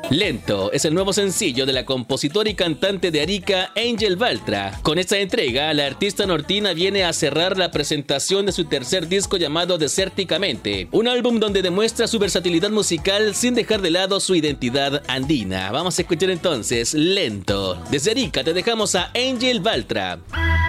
Lento es el nuevo sencillo de la compositora y cantante de Arica, Angel Baltra. Con esta entrega, la artista nortina viene a cerrar la presentación de su tercer disco llamado Desérticamente, un álbum donde demuestra su versatilidad musical sin dejar de lado su identidad andina. Vamos a escuchar entonces Lento. Desde Arica te dejamos a Angel Baltra.